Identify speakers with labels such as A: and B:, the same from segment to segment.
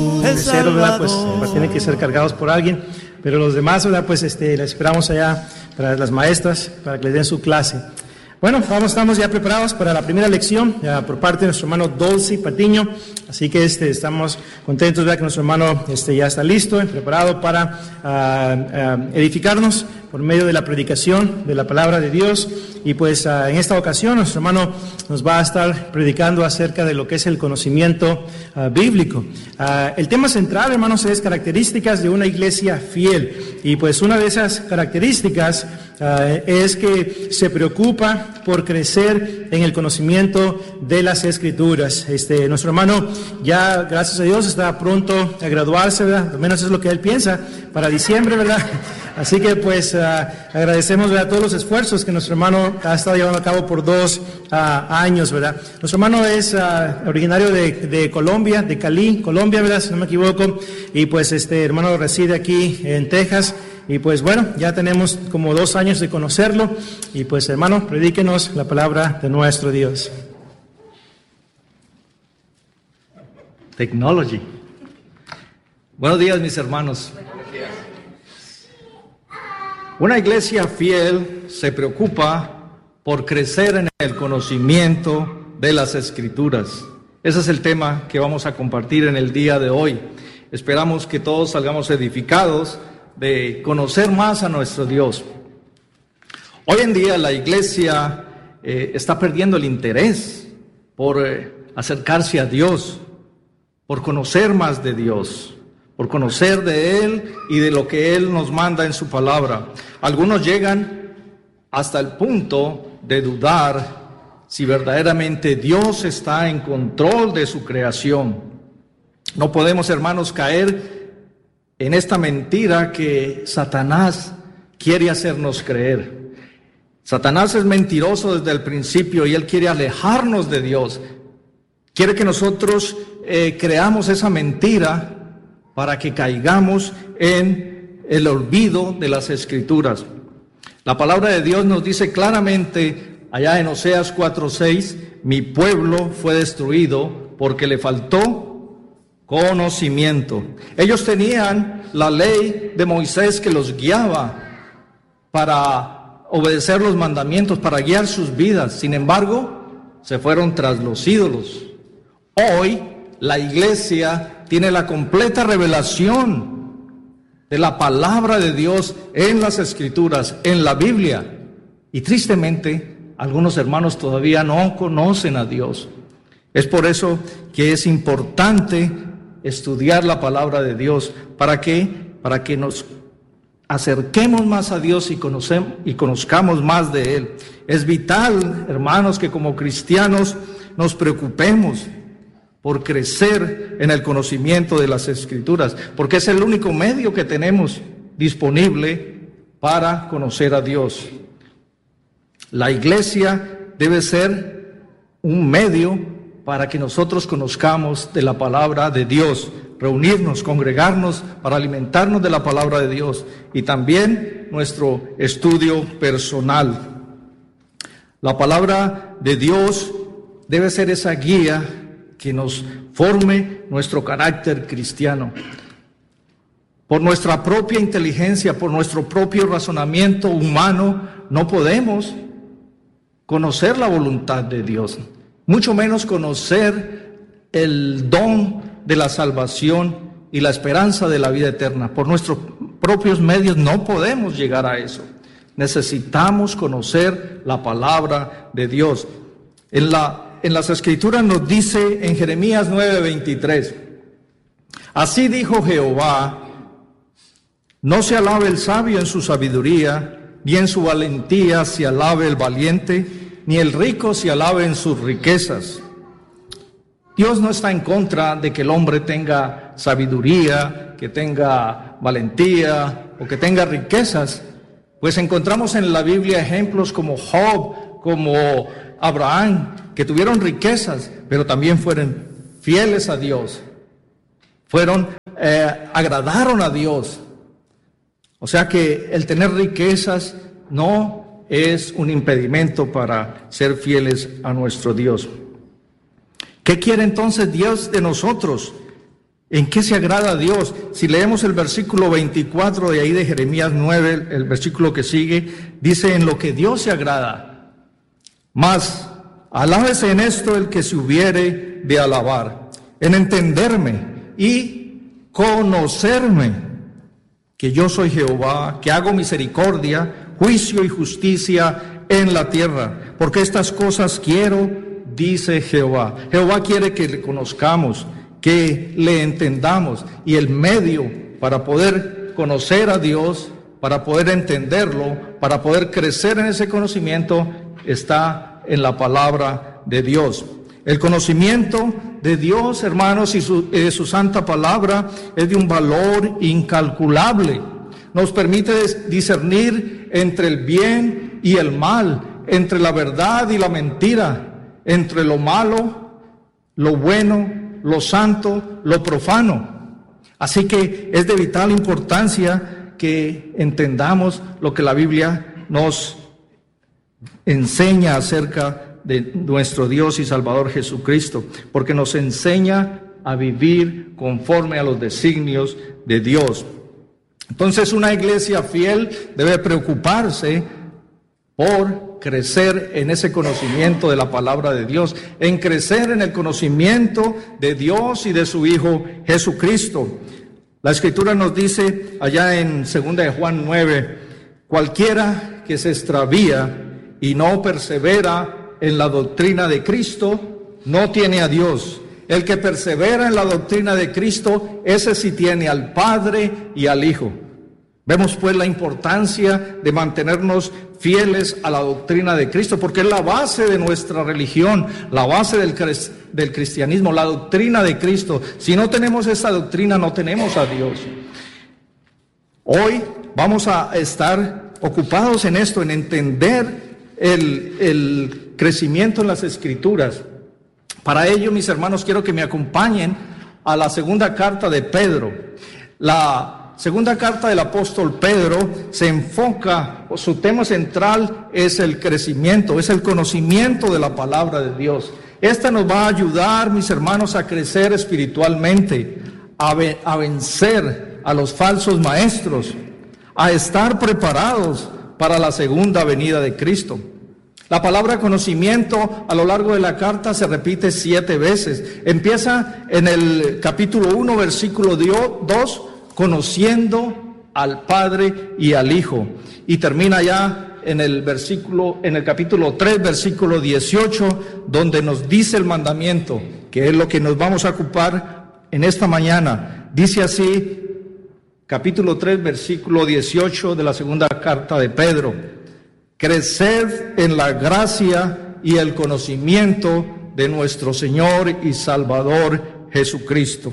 A: mesero, ¿verdad? Pues tienen que ser cargados por alguien, pero los demás, ¿verdad? Pues les esperamos allá para las maestras, para que les den su clase. Bueno, estamos ya preparados para la primera lección por parte de nuestro hermano Dolce Patiño, así que estamos contentos de ver que nuestro hermano ya está listo y preparado para edificarnos por medio de la predicación de la palabra de Dios. Y pues en esta ocasión nuestro hermano nos va a estar predicando acerca de lo que es el conocimiento bíblico. El tema central, hermanos, es características de una iglesia fiel. Y pues una de esas características es que se preocupa por crecer en el conocimiento de las Escrituras. Nuestro hermano ya, gracias a Dios, está pronto a graduarse, ¿verdad? Al menos es lo que él piensa, para diciembre, ¿verdad? Así que pues agradecemos, ¿verdad?, todos los esfuerzos que nuestro hermano ha estado llevando a cabo por 2 años, ¿verdad? Nuestro hermano es originario de Colombia, de Cali, Colombia, ¿verdad?, si no me equivoco, y pues hermano reside aquí en Texas. Y pues bueno, ya tenemos como 2 años de conocerlo. Y pues hermano, predíquenos la palabra de nuestro Dios.
B: Technology. Buenos días, mis hermanos. Una iglesia fiel se preocupa por crecer en el conocimiento de las Escrituras. Ese es el tema que vamos a compartir en el día de hoy. Esperamos que todos salgamos edificados de conocer más a nuestro Dios. Hoy en día la iglesia está perdiendo el interés por acercarse a Dios, por conocer más de Dios, por conocer de Él y de lo que Él nos manda en su palabra. Algunos llegan hasta el punto de dudar si verdaderamente Dios está en control de su creación. No podemos, hermanos, caer en esta mentira que Satanás quiere hacernos creer. Satanás es mentiroso desde el principio y él quiere alejarnos de Dios. Quiere que nosotros creamos esa mentira para que caigamos en el olvido de las Escrituras. La palabra de Dios nos dice claramente allá en Oseas 4:6, mi pueblo fue destruido porque le faltó conocimiento. Ellos tenían la ley de Moisés que los guiaba para obedecer los mandamientos, para guiar sus vidas. Sin embargo, se fueron tras los ídolos. Hoy la iglesia tiene la completa revelación de la palabra de Dios en las Escrituras, en la Biblia. Y tristemente, algunos hermanos todavía no conocen a Dios. Es por eso que es importante estudiar la palabra de Dios. ¿Para qué? Para que nos acerquemos más a Dios y conozcamos más de Él. Es vital, hermanos, que como cristianos nos preocupemos por crecer en el conocimiento de las Escrituras, porque es el único medio que tenemos disponible para conocer a Dios. La iglesia debe ser un medio para que nosotros conozcamos de la palabra de Dios, reunirnos, congregarnos para alimentarnos de la palabra de Dios y también nuestro estudio personal. La palabra de Dios debe ser esa guía que nos forme nuestro carácter cristiano. Por nuestra propia inteligencia, por nuestro propio razonamiento humano, no podemos conocer la voluntad de Dios, mucho menos conocer el don de la salvación y la esperanza de la vida eterna. Por nuestros propios medios no podemos llegar a eso. Necesitamos conocer la palabra de Dios. En las Escrituras nos dice en Jeremías 9:23, así dijo Jehová, no se alabe el sabio en su sabiduría, ni en su valentía se alabe el valiente, ni el rico se alabe en sus riquezas. Dios no está en contra de que el hombre tenga sabiduría, que tenga valentía o que tenga riquezas, pues encontramos en la Biblia ejemplos como Job, como Abraham, que tuvieron riquezas, pero también fueron fieles a Dios, agradaron a Dios. O sea que el tener riquezas no es un impedimento para ser fieles a nuestro Dios. ¿Qué quiere entonces Dios de nosotros? ¿En qué se agrada a Dios? Si leemos el versículo 24 de ahí de Jeremías 9, el versículo que sigue, dice: en lo que Dios se agrada. Mas, alábese en esto el que se hubiere de alabar, en entenderme y conocerme, que yo soy Jehová, que hago misericordia, juicio y justicia en la tierra, porque estas cosas quiero, dice Jehová. Jehová quiere que le conozcamos, que le entendamos, y el medio para poder conocer a Dios, para poder entenderlo, para poder crecer en ese conocimiento, está en la palabra de Dios. El conocimiento de Dios, hermanos, y su santa palabra es de un valor incalculable. Nos permite discernir entre el bien y el mal, entre la verdad y la mentira, entre lo malo, lo bueno, lo santo, lo profano. Así que es de vital importancia que entendamos lo que la Biblia nos enseña acerca de nuestro Dios y Salvador Jesucristo, porque nos enseña a vivir conforme a los designios de Dios. Entonces, una iglesia fiel debe preocuparse por crecer en ese conocimiento de la palabra de Dios, en crecer en el conocimiento de Dios y de su Hijo Jesucristo. La Escritura nos dice allá en 2 de Juan 9, cualquiera que se extravía y no persevera en la doctrina de Cristo, no tiene a Dios. El que persevera en la doctrina de Cristo, ese sí tiene al Padre y al Hijo. Vemos pues la importancia de mantenernos fieles a la doctrina de Cristo, porque es la base de nuestra religión, la base del cristianismo, la doctrina de Cristo. Si no tenemos esa doctrina, no tenemos a Dios. Hoy vamos a estar ocupados en esto, en entender el crecimiento en las Escrituras. Para ello, mis hermanos, quiero que me acompañen a la segunda carta de Pedro. La segunda carta del apóstol Pedro se enfoca, su tema central es el crecimiento, es el conocimiento de la palabra de Dios. Esta nos va a ayudar, mis hermanos, a crecer espiritualmente, a vencer a los falsos maestros, a estar preparados para la segunda venida de Cristo. La palabra conocimiento a lo largo de la carta se repite 7 veces. Empieza en el capítulo 1, versículo 2, conociendo al Padre y al Hijo. Y termina ya en el capítulo 3, versículo 18, donde nos dice el mandamiento, que es lo que nos vamos a ocupar en esta mañana. Dice así, capítulo 3, versículo 18 de la segunda carta de Pedro: creced en la gracia y el conocimiento de nuestro Señor y Salvador Jesucristo.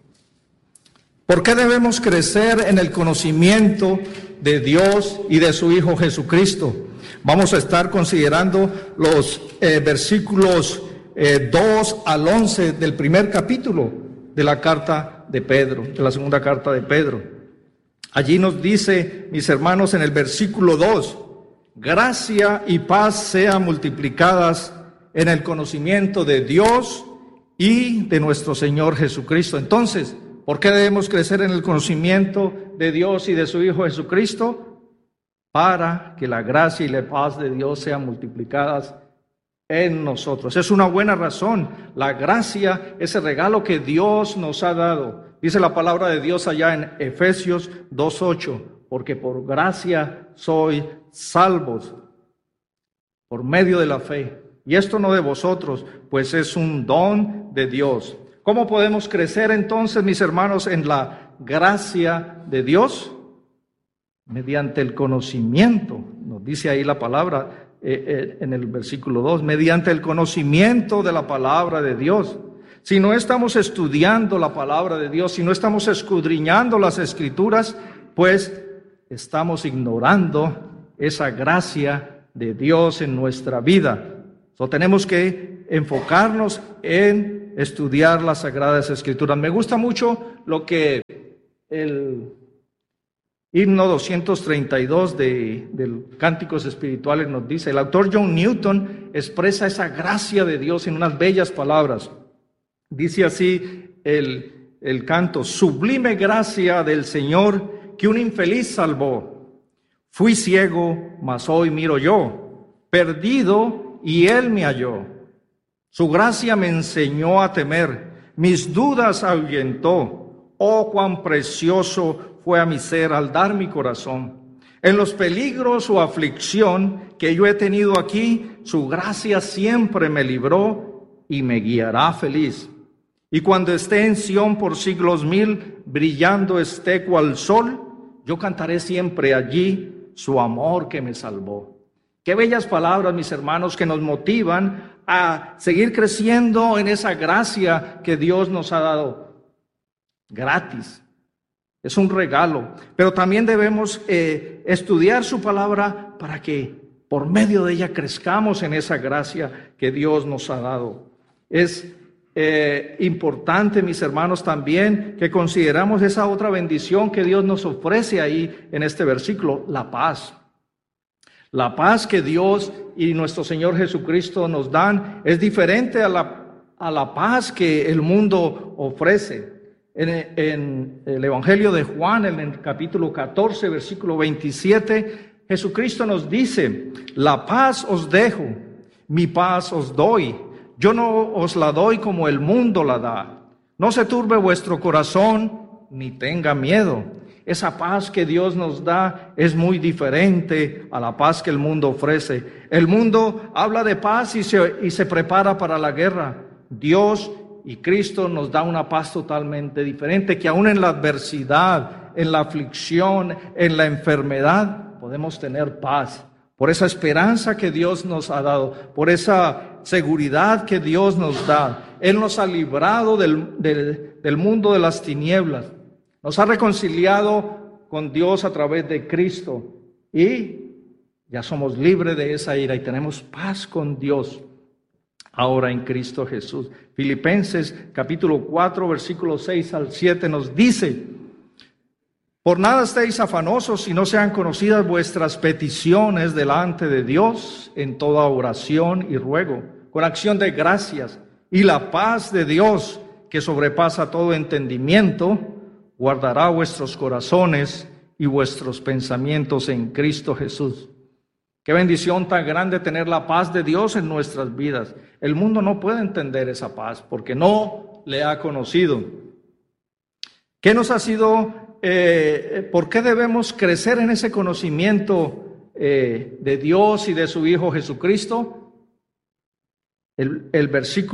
B: ¿Por qué debemos crecer en el conocimiento de Dios y de su Hijo Jesucristo? Vamos a estar considerando los versículos 2 al 11 del primer capítulo de la carta de Pedro, de la segunda carta de Pedro. Allí nos dice, mis hermanos, en el versículo 2, gracia y paz sean multiplicadas en el conocimiento de Dios y de nuestro Señor Jesucristo. Entonces, ¿por qué debemos crecer en el conocimiento de Dios y de su Hijo Jesucristo? Para que la gracia y la paz de Dios sean multiplicadas en nosotros. Es una buena razón. La gracia, ese regalo que Dios nos ha dado. Dice la palabra de Dios allá en Efesios 2:8, porque por gracia sois salvos por medio de la fe. Y esto no de vosotros, pues es un don de Dios. ¿Cómo podemos crecer entonces, mis hermanos, en la gracia de Dios? Mediante el conocimiento, nos dice ahí la palabra en el versículo 2, mediante el conocimiento de la palabra de Dios. Si no estamos estudiando la palabra de Dios, si no estamos escudriñando las Escrituras, pues estamos ignorando esa gracia de Dios en nuestra vida. Tenemos que enfocarnos en estudiar las Sagradas Escrituras. Me gusta mucho lo que el himno 232 del Cánticos Espirituales nos dice. El autor John Newton expresa esa gracia de Dios en unas bellas palabras. Dice así el el canto: sublime gracia del Señor que un infeliz salvó. Fui ciego, mas hoy miro yo, perdido y Él me halló. Su gracia me enseñó a temer, mis dudas ahuyentó. Oh, cuán precioso fue a mi ser al dar mi corazón. En los peligros o aflicción que yo he tenido aquí, su gracia siempre me libró y me guiará feliz. Y cuando esté en Sión por siglos 1000, brillando esté cual sol, yo cantaré siempre allí su amor que me salvó. Qué bellas palabras, mis hermanos, que nos motivan a seguir creciendo en esa gracia que Dios nos ha dado gratis. Es un regalo, pero también debemos estudiar su palabra para que por medio de ella crezcamos en esa gracia que Dios nos ha dado. Es importante, mis hermanos, también que consideramos esa otra bendición que Dios nos ofrece ahí en este versículo, la paz. La paz que Dios y nuestro Señor Jesucristo nos dan es diferente a la paz que el mundo ofrece. En el Evangelio de Juan, en el capítulo 14, versículo 27, Jesucristo nos dice: la paz os dejo, mi paz os doy. Yo no os la doy como el mundo la da. No se turbe vuestro corazón, ni tenga miedo. Esa paz que Dios nos da es muy diferente a la paz que el mundo ofrece. El mundo habla de paz y se prepara para la guerra. Dios y Cristo nos da una paz totalmente diferente, que aún en la adversidad, en la aflicción, en la enfermedad, podemos tener paz. Por esa esperanza que Dios nos ha dado, por esa seguridad que Dios nos da. Él nos ha librado del mundo de las tinieblas. Nos ha reconciliado con Dios a través de Cristo. Y ya somos libres de esa ira y tenemos paz con Dios ahora en Cristo Jesús. Filipenses capítulo 4, versículos 6 al 7 nos dice: por nada estéis afanosos, si no sean conocidas vuestras peticiones delante de Dios en toda oración y ruego, con acción de gracias, y la paz de Dios, que sobrepasa todo entendimiento, guardará vuestros corazones y vuestros pensamientos en Cristo Jesús. Qué bendición tan grande tener la paz de Dios en nuestras vidas. El mundo no puede entender esa paz porque no le ha conocido. ¿Qué nos ha sido? ¿Por qué debemos crecer en ese conocimiento de Dios y de su Hijo Jesucristo? Los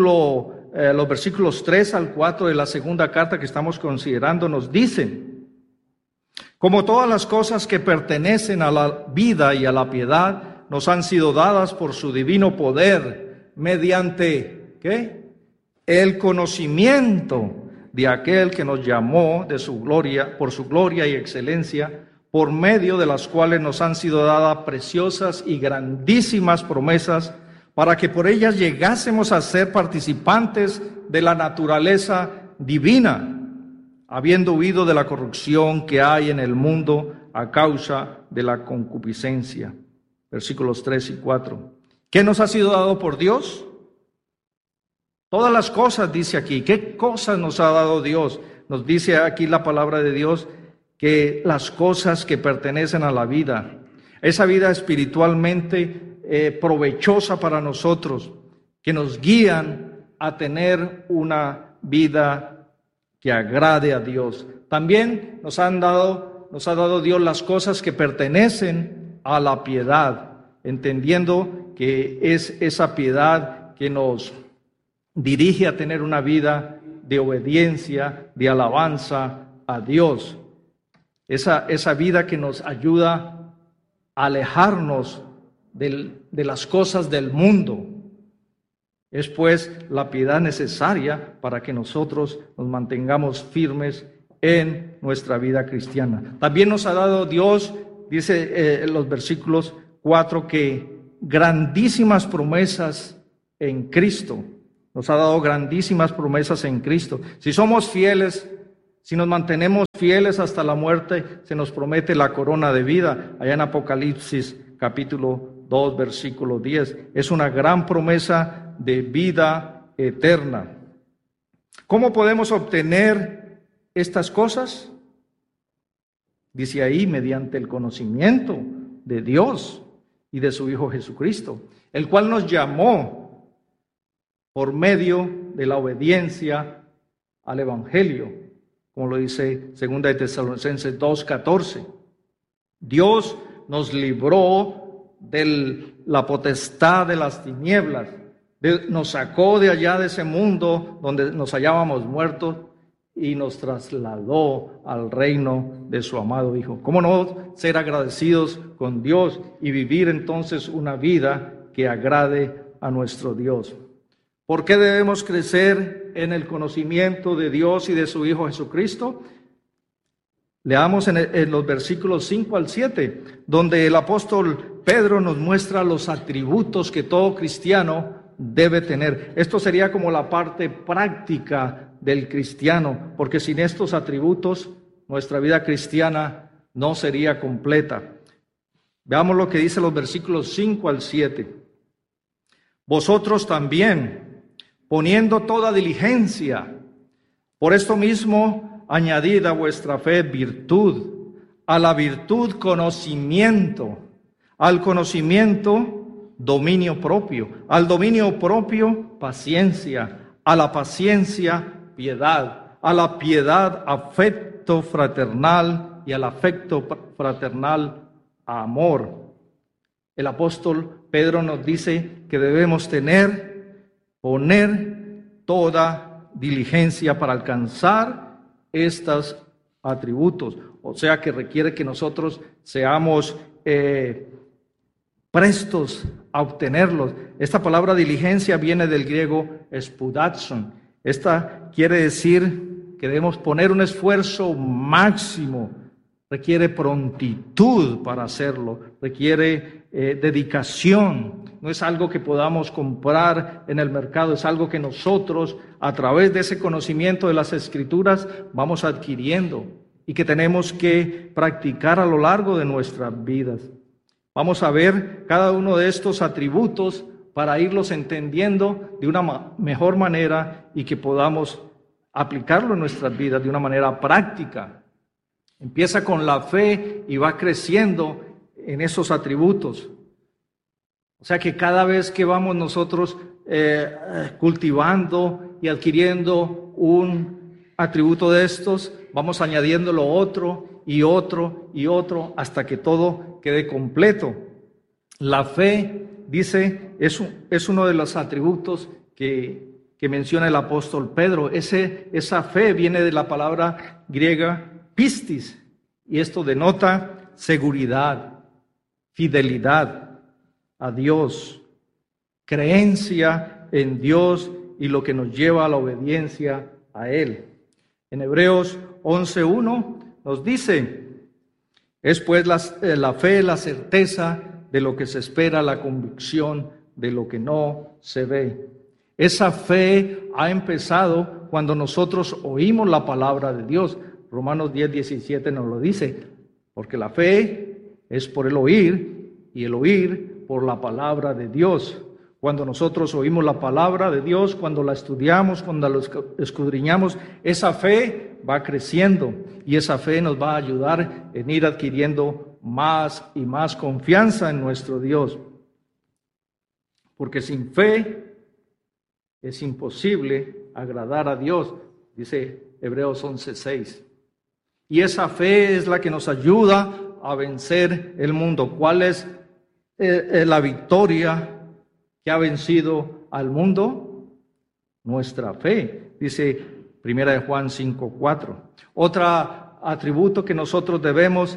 B: versículos 3 al 4 de la segunda carta que estamos considerando nos dicen: como todas las cosas que pertenecen a la vida y a la piedad nos han sido dadas por su divino poder, mediante ¿qué? El conocimiento de aquel que nos llamó de su gloria, por su gloria y excelencia, por medio de las cuales nos han sido dadas preciosas y grandísimas promesas, para que por ellas llegásemos a ser participantes de la naturaleza divina, habiendo huido de la corrupción que hay en el mundo a causa de la concupiscencia. Versículos 3 y 4. ¿Qué nos ha sido dado por Dios? Todas las cosas, dice aquí. ¿Qué cosas nos ha dado Dios? Nos dice aquí la palabra de Dios que las cosas que pertenecen a la vida, esa vida espiritualmente provechosa para nosotros, que nos guían a tener una vida que agrade a Dios. También nos ha dado Dios las cosas que pertenecen a la piedad, entendiendo que es esa piedad que nos dirige a tener una vida de obediencia, de alabanza a Dios. Esa vida que nos ayuda a alejarnos de las cosas del mundo. Es pues la piedad necesaria para que nosotros nos mantengamos firmes en nuestra vida cristiana. También nos ha dado Dios, dice en los versículos 4, que grandísimas promesas en Cristo. Nos ha dado grandísimas promesas en Cristo. Si somos fieles, si nos mantenemos fieles hasta la muerte, se nos promete la corona de vida. Allá en Apocalipsis capítulo 2, versículo 10. Es una gran promesa de vida eterna. ¿Cómo podemos obtener estas cosas? Dice ahí, mediante el conocimiento de Dios y de su Hijo Jesucristo, el cual nos llamó por medio de la obediencia al Evangelio, como lo dice 2 de Tesalonicenses 2:14. Dios nos libró de la potestad de las tinieblas, nos sacó de allá de ese mundo donde nos hallábamos muertos y nos trasladó al reino de su amado Hijo. ¿Cómo no ser agradecidos con Dios y vivir entonces una vida que agrade a nuestro Dios? ¿Por qué debemos crecer en el conocimiento de Dios y de su Hijo Jesucristo? Leamos en los versículos 5 al 7, donde el apóstol Pedro nos muestra los atributos que todo cristiano debe tener. Esto sería como la parte práctica del cristiano, porque sin estos atributos nuestra vida cristiana no sería completa. Veamos lo que dice los versículos 5 al 7. Vosotros también, poniendo toda diligencia, por esto mismo añadid a vuestra fe virtud, a la virtud conocimiento, al conocimiento dominio propio, al dominio propio paciencia, a la paciencia piedad, a la piedad afecto fraternal y al afecto fraternal amor. El apóstol Pedro nos dice que debemos poner toda diligencia para alcanzar estos atributos, o sea que requiere que nosotros seamos prestos a obtenerlos. Esta palabra diligencia viene del griego spoudazzon. Esta quiere decir que debemos poner un esfuerzo máximo, requiere prontitud para hacerlo, requiere dedicación. No es algo que podamos comprar en el mercado, es algo que nosotros, a través de ese conocimiento de las Escrituras, vamos adquiriendo y que tenemos que practicar a lo largo de nuestras vidas. Vamos a ver cada uno de estos atributos para irlos entendiendo de una mejor manera y que podamos aplicarlo en nuestras vidas de una manera práctica. Empieza con la fe y va creciendo en esos atributos. O sea que cada vez que vamos nosotros cultivando y adquiriendo un atributo de estos, vamos añadiéndolo otro y otro y otro hasta que todo quede completo. La fe, dice, es uno de los atributos que menciona el apóstol Pedro. Esa fe viene de la palabra griega pistis, y esto denota seguridad, fidelidad a Dios, creencia en Dios y lo que nos lleva a la obediencia a Él. En Hebreos 11:1 nos dice: es pues la fe, la certeza de lo que se espera, la convicción de lo que no se ve. Esa fe ha empezado cuando nosotros oímos la palabra de Dios. Romanos 10:17 nos lo dice, porque la fe es por el oír y el oír por la palabra de Dios. Cuando nosotros oímos la palabra de Dios, cuando la estudiamos, cuando la escudriñamos, esa fe va creciendo y esa fe nos va a ayudar en ir adquiriendo más y más confianza en nuestro Dios. Porque sin fe es imposible agradar a Dios, dice Hebreos 11:6. Y esa fe es la que nos ayuda a vencer el mundo. ¿Cuál es la victoria que ha vencido al mundo? Nuestra fe, dice 1 de Juan 5:4. Otro atributo que nosotros debemos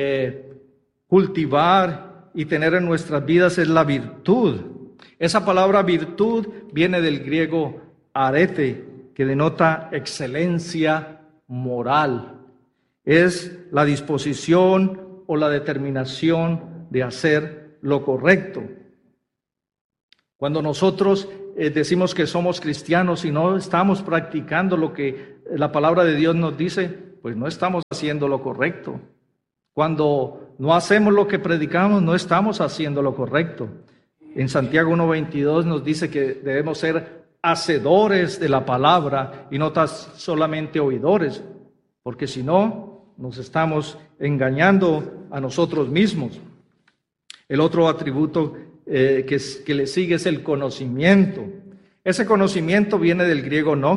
B: cultivar y tener en nuestras vidas es la virtud. Esa palabra virtud viene del griego arete, que denota excelencia moral. Es la disposición o la determinación de hacer lo correcto. Cuando nosotros decimos que somos cristianos y no estamos practicando lo que la palabra de Dios nos dice, pues no estamos haciendo lo correcto. Cuando no hacemos lo que predicamos, no estamos haciendo lo correcto. En Santiago 1:22 nos dice que debemos ser hacedores de la palabra y no solamente oidores. porque si no, nos estamos engañando a nosotros mismos. El otro atributo que le sigue es el conocimiento. Ese conocimiento viene del griego